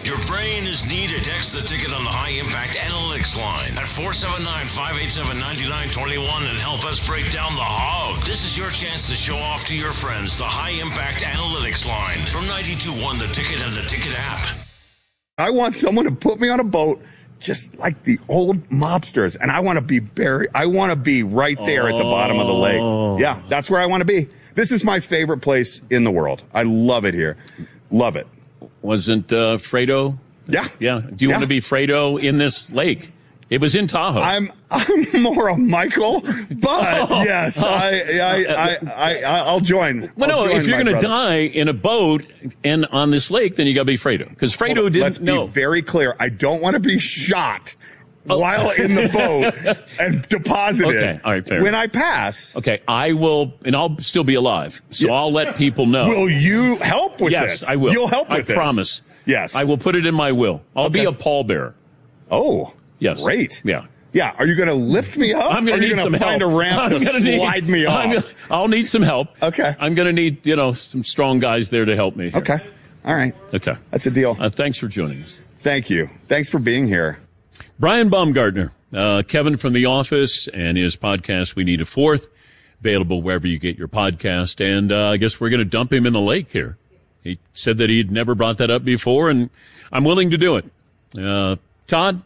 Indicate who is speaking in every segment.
Speaker 1: Your brain is needed. Text the ticket on the High Impact Analytics line at 479-587-9921 and help us break down the hog. This is your chance to show off to your friends the High Impact Analytics line from 92.1 The Ticket and the Ticket app.
Speaker 2: I want someone to put me on a boat just like the old mobsters, and I want to be buried. I want to be right there at the bottom of the lake. Yeah, that's where I want to be. This is my favorite place in the world. I love it here. Love it.
Speaker 3: Wasn't Fredo?
Speaker 2: Yeah.
Speaker 3: Yeah. Do you want to be Fredo in this lake? It was in Tahoe.
Speaker 2: I'm more a Michael, but yes, I'll join.
Speaker 3: Well,
Speaker 2: I'll
Speaker 3: no,
Speaker 2: join
Speaker 3: if you're going to
Speaker 2: brother.
Speaker 3: die in a boat and on this lake, then you got to be Fredo, because Fredo didn't
Speaker 2: Let's
Speaker 3: know.
Speaker 2: be very clear. I don't want to be shot while in the boat and deposited.
Speaker 3: Okay, all right, fair.
Speaker 2: When I pass.
Speaker 3: Okay, I will, and I'll still be alive, so I'll let people know.
Speaker 2: Will you help with this?
Speaker 3: Yes, I will.
Speaker 2: You'll help with this.
Speaker 3: I promise.
Speaker 2: Yes.
Speaker 3: I will put it in my will. I'll be a pallbearer.
Speaker 2: Oh.
Speaker 3: Yes.
Speaker 2: Great.
Speaker 3: Yeah.
Speaker 2: Yeah. Are you going to lift me up?
Speaker 3: I'm going to need some help.
Speaker 2: Find a ramp to slide me off?
Speaker 3: I'll need some help.
Speaker 2: Okay.
Speaker 3: I'm going to need, some strong guys there to help me here.
Speaker 2: Okay. All right.
Speaker 3: Okay.
Speaker 2: That's a deal.
Speaker 3: Thanks for joining us.
Speaker 2: Thank you. Thanks for being here.
Speaker 3: Brian Baumgartner, Kevin from The Office, and his podcast, We Need a Fourth, available wherever you get your podcast. And I guess we're going to dump him in the lake here. He said that he'd never brought that up before, and I'm willing to do it. Todd,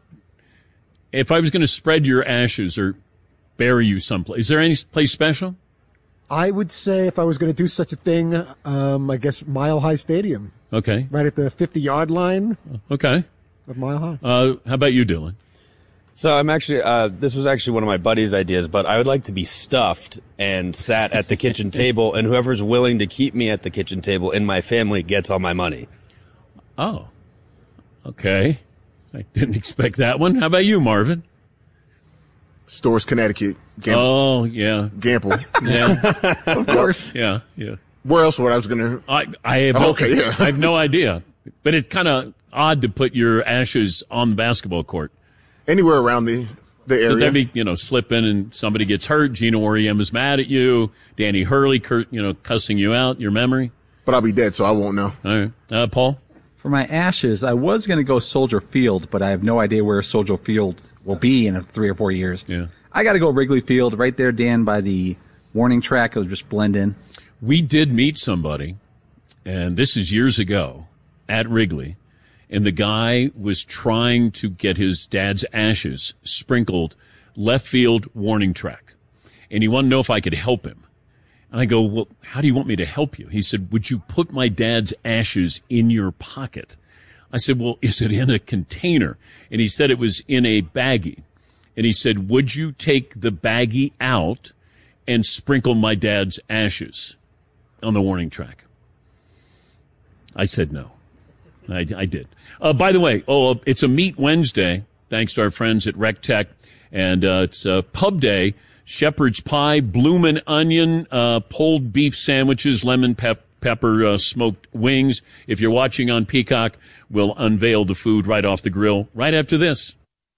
Speaker 3: if I was going to spread your ashes or bury you someplace, is there any place special?
Speaker 4: I would say if I was going to do such a thing, I guess Mile High Stadium.
Speaker 3: Okay.
Speaker 4: Right at the 50-yard line.
Speaker 3: Okay.
Speaker 4: Of Mile High.
Speaker 3: How about you, Dylan?
Speaker 5: So I'm actually, this was actually one of my buddy's ideas, but I would like to be stuffed and sat at the kitchen table, and whoever's willing to keep me at the kitchen table in my family gets all my money.
Speaker 3: Oh. Okay. I didn't expect that one. How about you, Marvin?
Speaker 6: Storrs, Connecticut.
Speaker 3: Oh, yeah.
Speaker 6: Gamble.
Speaker 3: Yeah.
Speaker 6: Of course.
Speaker 3: Yeah, yeah.
Speaker 6: Where else would I was going to...
Speaker 3: I have I have no idea. But it's kind of odd to put your ashes on the basketball court.
Speaker 6: Anywhere around the area.
Speaker 3: Could there be, slip in and somebody gets hurt, Gino Auriemma is mad at you, Danny Hurley, cussing you out, your memory?
Speaker 6: But I'll be dead, so I won't know.
Speaker 3: All right. Paul?
Speaker 7: For my ashes, I was going to go Soldier Field, but I have no idea where Soldier Field will be in 3 or 4 years.
Speaker 3: Yeah.
Speaker 7: I got to go Wrigley Field, right there, Dan, by the warning track. It'll just blend in.
Speaker 3: We did meet somebody, and this is years ago, at Wrigley, and the guy was trying to get his dad's ashes sprinkled left field warning track. And he wanted to know if I could help him. And I go, well, how do you want me to help you? He said, would you put my dad's ashes in your pocket? I said, well, is it in a container? And he said it was in a baggie. And he said, would you take the baggie out and sprinkle my dad's ashes on the warning track? I said no. I did. By the way, it's a Meat Wednesday, thanks to our friends at Rec Tech. And it's pub day. Shepherd's pie, bloomin' onion, pulled beef sandwiches, lemon pepper smoked wings. If you're watching on Peacock, we'll unveil the food right off the grill right after this.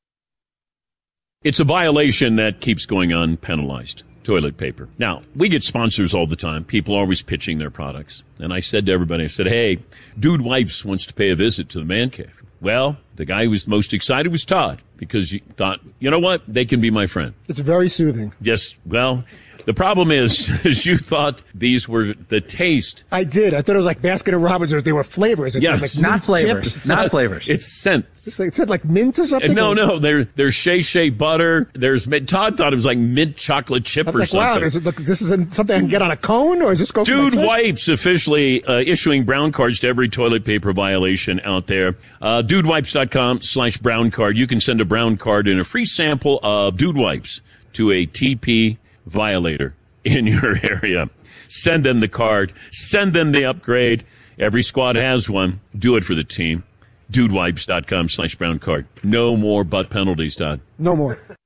Speaker 3: It's a violation that keeps going unpenalized. Toilet paper. Now, we get sponsors all the time. People are always pitching their products. And I said to everybody, hey, Dude Wipes wants to pay a visit to the man cave. Well, the guy who was most excited was Todd, because he thought, you know what? They can be my friend.
Speaker 4: It's very soothing.
Speaker 3: Yes. Well, the problem is you thought these were the taste.
Speaker 4: I did. I thought it was like Baskin and Robbins, or they were flavors. It's
Speaker 3: yes.
Speaker 4: like
Speaker 7: not flavors. Not flavors.
Speaker 3: It's scent.
Speaker 4: It said like mint or something?
Speaker 3: No. There's Shea Shea butter. There's Todd thought it was like mint chocolate chip or something.
Speaker 4: Wow, this is something I can get on a cone, or is this go for
Speaker 3: Dude Wipes officially issuing brown cards to every toilet paper violation out there. DudeWipes.com/brown card. You can send a brown card and a free sample of Dude Wipes to a TP violator in your area. Send them the card. Send them the upgrade. Every squad has one. Do it for the team. DudeWipes.com/brown card. No more butt penalties, Todd.
Speaker 4: No more.